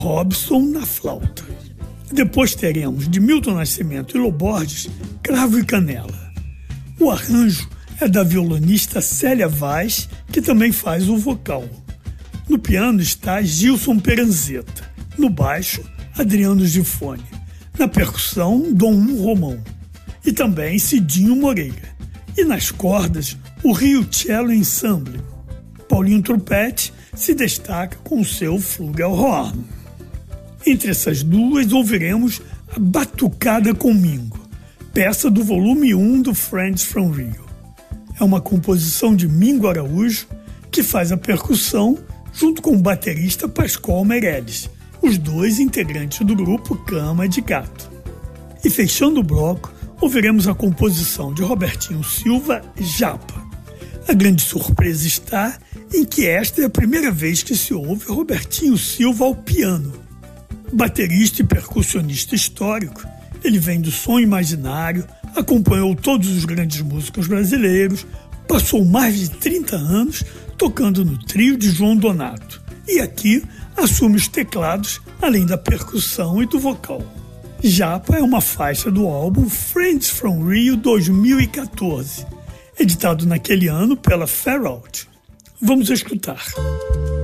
Robson na flauta. Depois teremos, de Milton Nascimento e Lô Borges, Cravo e Canela. O arranjo é da violonista Célia Vaz, que também faz o vocal. No piano está Gilson Peranzeta. No baixo, Adriano Gifone. Na percussão, Dom Romão. E também Cidinho Moreira. E nas cordas, o Rio Cello Ensemble. Paulinho Trompete se destaca com o seu flugelhorn. Entre essas duas, ouviremos a Batucada com Mingo, peça do volume 1 do Friends from Rio. É uma composição de Mingo Araújo, que faz a percussão junto com o baterista Pascoal Meirelles, os dois integrantes do grupo Cama de Gato. E fechando o bloco, ouviremos a composição de Robertinho Silva, Japa. A grande surpresa está em que esta é a primeira vez que se ouve Robertinho Silva ao piano. Baterista e percussionista histórico, ele vem do som imaginário, acompanhou todos os grandes músicos brasileiros, passou mais de 30 anos tocando no trio de João Donato e aqui assume os teclados, além da percussão e do vocal. Japa é uma faixa do álbum Friends from Rio 2014, editado naquele ano pela Fair Out. Vamos escutar.